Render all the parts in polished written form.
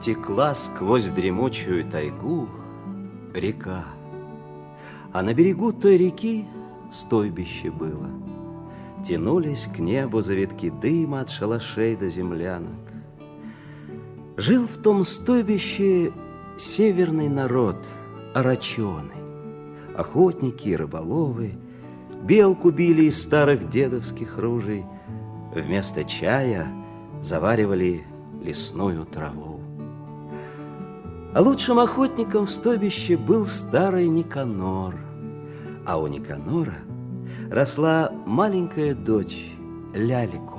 Текла сквозь дремучую тайгу река, а на берегу той реки стойбище было. Тянулись к небу завитки дыма от шалашей до землянок. Жил в том стойбище северный народ, арачоны, охотники и рыболовы, белку били из старых дедовских ружей, вместо чая заваривали лесную траву. А лучшим охотником в стойбище был старый Никанор, а у Никанора росла маленькая дочь Лялико.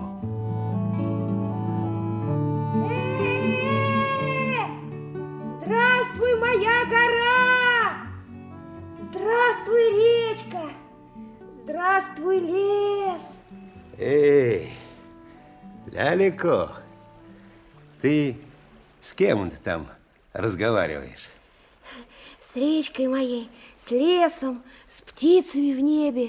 Здравствуй, моя гора! Здравствуй, речка! Здравствуй, лес! Эй, Лялико, ты с кем ты там разговариваешь? С речкой моей, с лесом, с птицами в небе.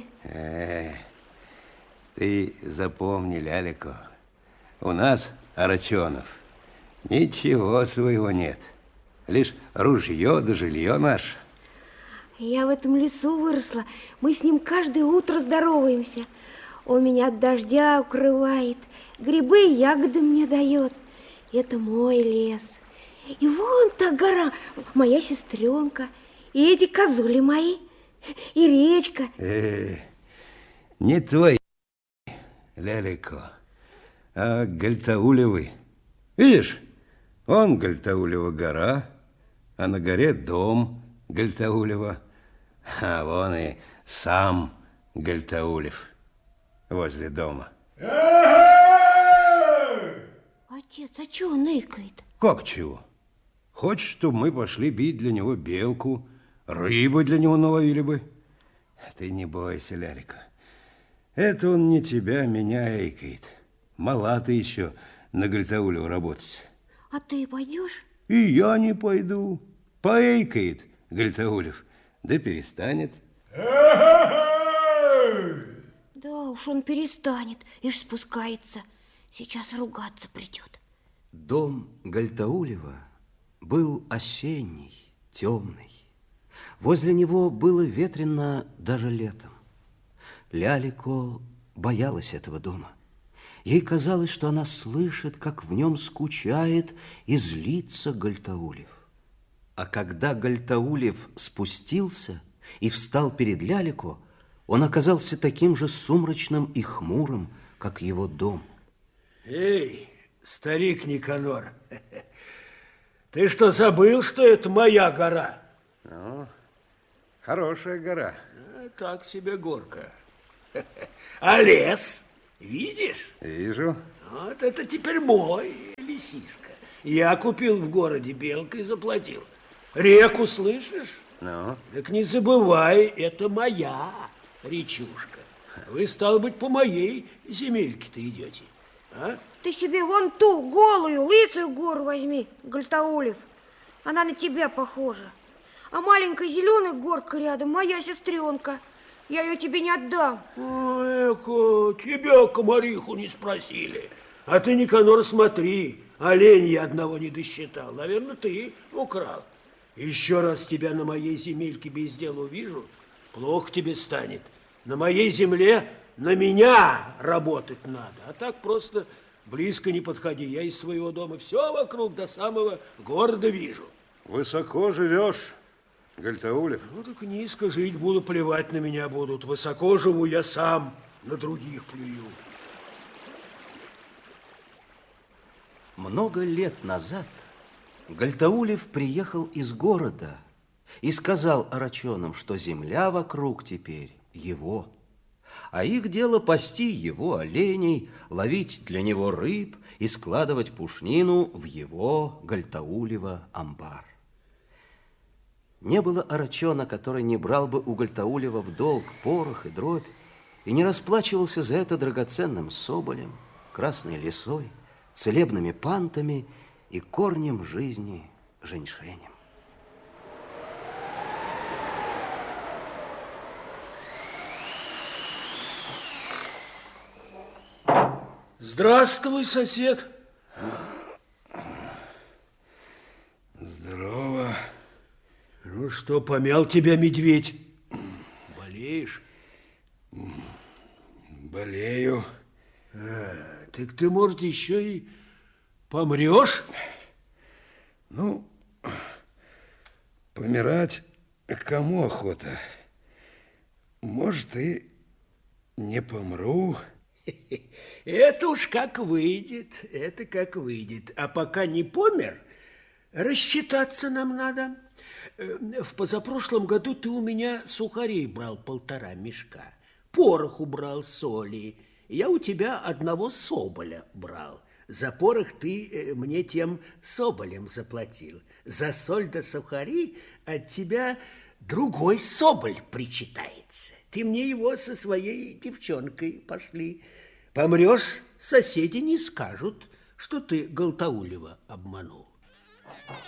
Ты запомни, Лялико, у нас, арачонов, ничего своего нет. Лишь ружье да жилье наше. Я в этом лесу выросла. Мы с ним каждое утро здороваемся. Он меня от дождя укрывает, грибы и ягоды мне дает. Это мой лес. И вон та гора, моя сестренка. И эти козули мои, и речка. Не твои, Лялико, а Гальтаулевы. Видишь, он Гальтаулева гора, а на горе дом Гальтаулева, а вон и сам Гальтаулев возле дома. Отец, а чего он ныкает? Как чего? Хочешь, чтобы мы пошли бить для него белку, рыбы для него наловили бы? Ты не бойся, Лялико. Это он не тебя, меня эйкает. Мала ты еще на Гальтаулева работать. А ты пойдешь? И я не пойду. Поэйкает Гальтаулев, да перестанет. Да уж он перестанет, ишь спускается. Сейчас ругаться придет. Дом Гальтаулева был осенний, темный. Возле него было ветрено даже летом. Лялико боялась этого дома. Ей казалось, что она слышит, как в нем скучает и злится Гальтаулев. А когда Гальтаулев спустился и встал перед Лялико, он оказался таким же сумрачным и хмурым, как его дом. Эй, старик Никанор, ты что, забыл, что это моя гора? Ну, хорошая гора. Так себе горка. А лес, видишь? Вижу. Вот это теперь мой лесишка. Я купил в городе белкой и заплатил. Реку слышишь? Ну? Так не забывай, это моя речушка. Вы, стало быть, по моей земельке-то идете. А? Ты себе вон ту голую, лысую гору возьми, Гальтаулев. Она на тебя похожа. А маленькая зеленая горка рядом моя сестренка. Я ее тебе не отдам. Эко, тебя комариху не спросили. А ты, Никанор, смотри, олень я одного не досчитал. Наверное, ты украл. Еще раз тебя на моей земельке без дела увижу, плохо тебе станет. На моей земле на меня работать надо. А так просто близко не подходи. Я из своего дома все вокруг до самого города вижу. Высоко живешь, Гальтаулев. Ну так низко жить буду, плевать на меня будут. Высоко живу я сам, на других плюю. Много лет назад Гальтаулев приехал из города и сказал арачонам, что земля вокруг теперь его, а их дело пасти его оленей, ловить для него рыб и складывать пушнину в его, Гальтаулева, амбар. Не было арачона, который не брал бы у Гальтаулева в долг порох и дробь и не расплачивался за это драгоценным соболем, красной лисой, целебными пантами и корнем жизни женьшенем. Здравствуй, сосед. Ну что, помял тебя медведь? Болеешь? Болею. Так ты, может, еще и помрешь? Ну, помирать кому охота? Может, и не помру. Это уж как выйдет, это как выйдет. А пока не помер, рассчитаться нам надо. В позапрошлом году ты у меня сухарей брал 1,5 мешка, пороху брал, соли. Я у тебя 1 соболя брал. За порох ты мне тем соболем заплатил. За соль да сухари от тебя другой соболь причитается. Ты мне его со своей девчонкой пошли. Помрешь, соседи не скажут, что ты Галтаулева обманул.